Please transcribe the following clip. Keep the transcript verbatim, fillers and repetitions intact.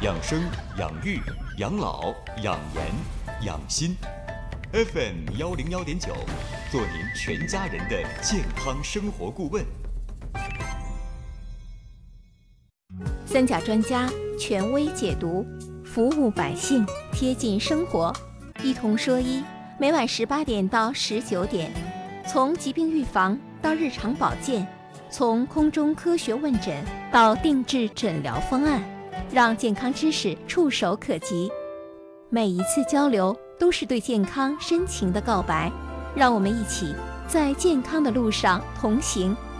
养生、养育、养老、养颜、养心。F M 幺零幺点九，做您全家人的健康生活顾问。 三甲专家权威解读，服务百姓，贴近生活。一同说医，每晚十八点到十九点，从疾病预防到日常保健，从空中科学问诊到定制诊疗方案，让健康知识触手可及。每一次交流都是对健康深情的告白，让我们一起在健康的路上同行。